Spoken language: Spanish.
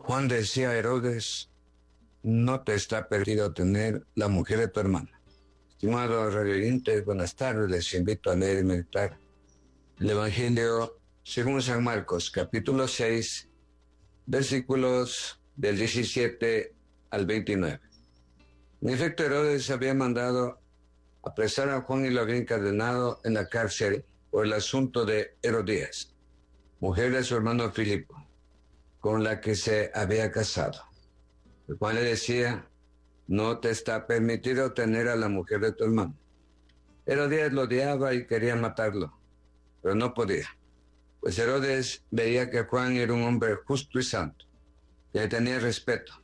Juan decía a Herodes: no te está permitido tener la mujer de tu hermana. Estimados radioyentes, buenas tardes. Les invito a leer y meditar el Evangelio según San Marcos, capítulo 6, versículos del 17 al 29. En efecto, Herodes había mandado apresar a Juan y lo había encadenado en la cárcel por el asunto de Herodías, mujer de su hermano Filipo, con la que se había casado. El cual le decía: no te está permitido tener a la mujer de tu hermano. Herodías lo odiaba y quería matarlo, pero no podía, pues Herodes veía que Juan era un hombre justo y santo, que le tenía respeto,